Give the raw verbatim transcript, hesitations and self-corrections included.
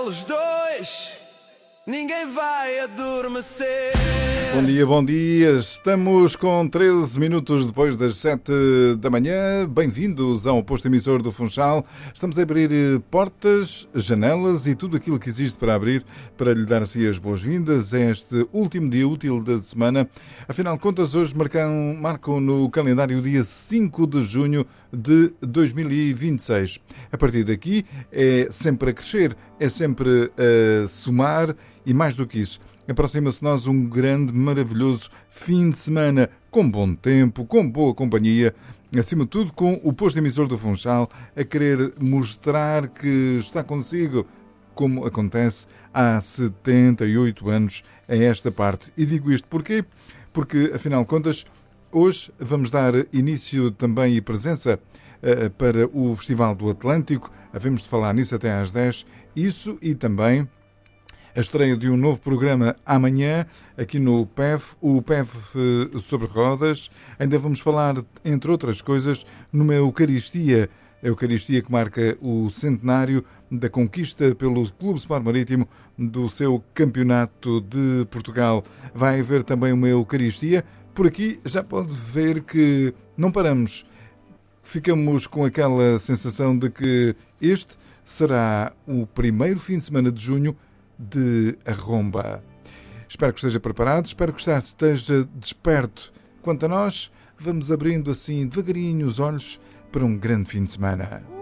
eles dois, ninguém vai adormecer. Bom dia, bom dia. Estamos com treze minutos depois das sete da manhã. Bem-vindos ao posto emissor do Funchal. Estamos a abrir portas, janelas e tudo aquilo que existe para abrir para lhe dar assim as boas-vindas a este último dia útil da semana. Afinal de contas, hoje marcam, marcam no calendário o dia cinco de junho de dois mil e vinte e seis. A partir daqui é sempre a crescer, é sempre a somar e mais do que isso. Aproxima-se de nós um grande, maravilhoso fim de semana, com bom tempo, com boa companhia, acima de tudo com o posto emissor do Funchal a querer mostrar que está consigo, como acontece há setenta e oito anos a esta parte. E digo isto porquê? Porque, afinal de contas, hoje vamos dar início também e presença uh, para o Festival do Atlântico. Havemos de falar nisso até às dez. Isso e também a estreia de um novo programa amanhã, aqui no P E F, o P E F sobre rodas. Ainda vamos falar, entre outras coisas, numa Eucaristia, a Eucaristia que marca o centenário da conquista pelo Clube Sport Marítimo do seu Campeonato de Portugal. Vai haver também uma Eucaristia. Por aqui já pode ver que não paramos. Ficamos com aquela sensação de que este será o primeiro fim de semana de junho de arromba. Espero que esteja preparado, espero que esteja desperto. Quanto a nós, vamos abrindo assim devagarinho os olhos para um grande fim de semana.